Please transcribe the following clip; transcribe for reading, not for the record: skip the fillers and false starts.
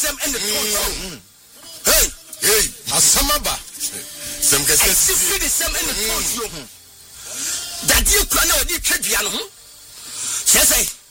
same and the tone. Hey, Asamaba. Some can say the same and the tone. That you can know the Trivian. Say.